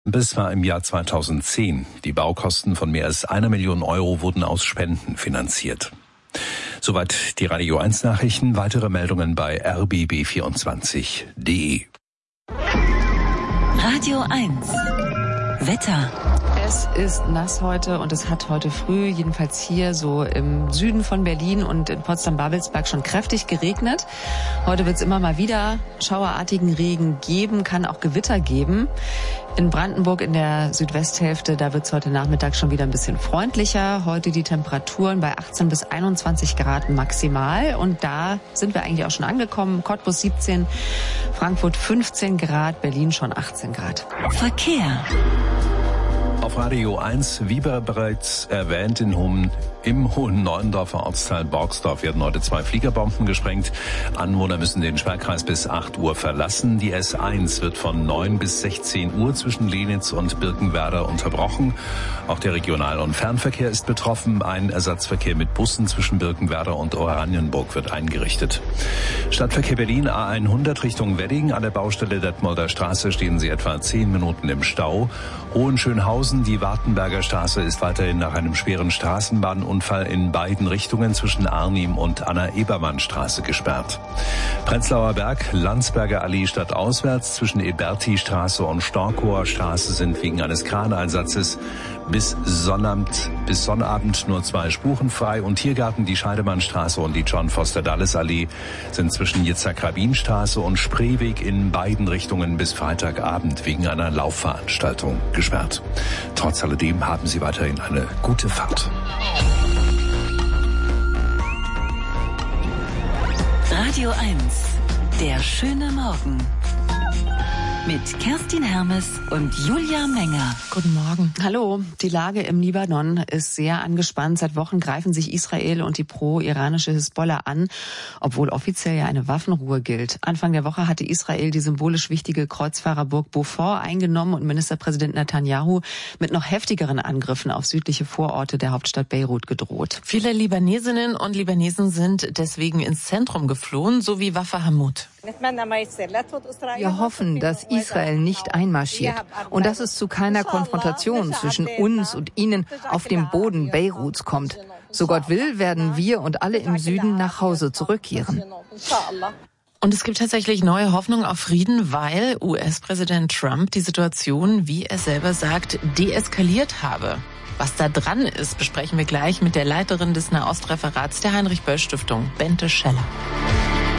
Bis war im Jahr 2010. Die Baukosten von mehr als 1 Million Euro wurden aus Spenden finanziert. Soweit die Radio 1 Nachrichten. Weitere Meldungen bei rbb24.de. Radio 1 Wetter. Es ist nass heute und es hat heute früh, jedenfalls hier so im Süden von Berlin und in Potsdam-Babelsberg schon kräftig geregnet. Heute wird es immer mal wieder schauerartigen Regen geben, kann auch Gewitter geben. In Brandenburg in der Südwesthälfte, da wird es heute Nachmittag schon wieder ein bisschen freundlicher. Heute die Temperaturen bei 18 bis 21 Grad maximal. Und da sind wir eigentlich auch schon angekommen. Cottbus 17, Frankfurt 15 Grad, Berlin schon 18 Grad. Verkehr. Auf Radio 1, wie bereits erwähnt, im Hohen Neuendorfer Ortsteil Borgsdorf werden heute 2 Fliegerbomben gesprengt. Anwohner müssen den Sperrkreis bis 8 Uhr verlassen. Die S1 wird von 9 bis 16 Uhr zwischen Lenitz und Birkenwerder unterbrochen. Auch der Regional- und Fernverkehr ist betroffen. Ein Ersatzverkehr mit Bussen zwischen Birkenwerder und Oranienburg wird eingerichtet. Stadtverkehr Berlin A100 Richtung Wedding. An der Baustelle Detmolder Straße stehen Sie etwa 10 Minuten im Stau. Hohenschönhausen, die Wartenberger Straße ist weiterhin nach einem schweren Straßenbahnunfall in beiden Richtungen zwischen Arnim und Anna-Ebermann-Straße gesperrt. Prenzlauer Berg, Landsberger Allee stadtauswärts zwischen Eberti-Straße und Storkower Straße sind wegen eines Kraneinsatzes bis Sonnabend nur 2 Spuren frei. Und Tiergarten, die Scheidemannstraße und die John-Foster-Dulles-Allee sind zwischen Yitzhak-Rabin-Straße und Spreeweg in beiden Richtungen bis Freitagabend wegen einer Laufveranstaltung gesperrt. Trotz alledem haben Sie weiterhin eine gute Fahrt. Radio 1, der schöne Morgen. Mit Kerstin Hermes und Julia Menger. Guten Morgen. Hallo. Die Lage im Libanon ist sehr angespannt. Seit Wochen greifen sich Israel und die pro-iranische Hisbollah an, obwohl offiziell ja eine Waffenruhe gilt. Anfang der Woche hatte Israel die symbolisch wichtige Kreuzfahrerburg Beaufort eingenommen und Ministerpräsident Netanyahu mit noch heftigeren Angriffen auf südliche Vororte der Hauptstadt Beirut gedroht. Viele Libanesinnen und Libanesen sind deswegen ins Zentrum geflohen, so wie Wafa Hamoud. Wir hoffen, dass Israel nicht einmarschiert und dass es zu keiner Konfrontation zwischen uns und ihnen auf dem Boden Beiruts kommt. So Gott will, werden wir und alle im Süden nach Hause zurückkehren. Und es gibt tatsächlich neue Hoffnung auf Frieden, weil US-Präsident Trump die Situation, wie er selber sagt, deeskaliert habe. Was da dran ist, besprechen wir gleich mit der Leiterin des Nahostreferats der Heinrich-Böll-Stiftung, Bente Scheller.